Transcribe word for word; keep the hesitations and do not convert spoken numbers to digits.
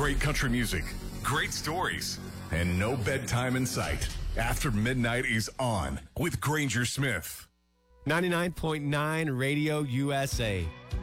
Great country music, great stories, and no bedtime in sight. After Midnight is on with Granger Smith. ninety-nine point nine Radio U S A.